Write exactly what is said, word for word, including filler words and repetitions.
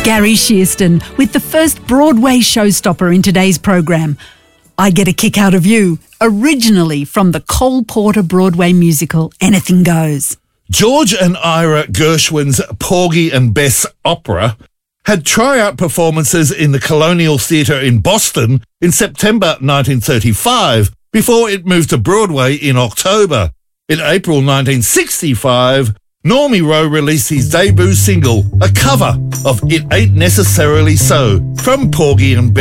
Gary Shearston with the first Broadway showstopper in today's program, I Get a Kick Out of You, originally from the Cole Porter Broadway musical Anything Goes. George and Ira Gershwin's Porgy and Bess opera had tryout performances in the Colonial Theatre in Boston in September nineteen thirty-five before it moved to Broadway in October. In April nineteen sixty-five, Normie Rowe released his debut single, a cover of It Ain't Necessarily So from Porgy and Bess.